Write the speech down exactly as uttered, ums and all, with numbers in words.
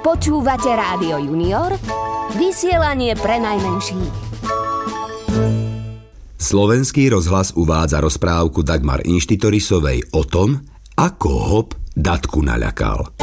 Počúvate Rádio Junior, vysielanie pre najmenších. Slovenský rozhlas uvádza rozprávku Dagmar Inštitorisovej o tom, ako hop datku naľakal.